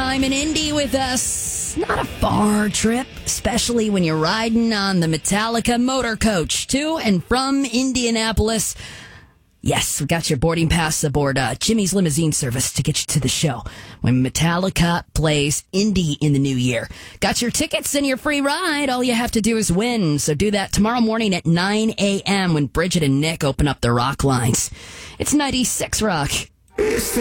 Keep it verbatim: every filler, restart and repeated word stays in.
time in Indy with us. Not a far trip, especially when you're riding on the Metallica motor coach to and from Indianapolis. Yes, we got your boarding pass aboard uh, Jimmy's limousine service to get you to the show when Metallica plays Indy in the new year. Got your tickets and your free ride. All you have to do is win. So do that tomorrow morning at nine a.m. when Bridget and Nick open up the rock lines. It's ninety-six Rock.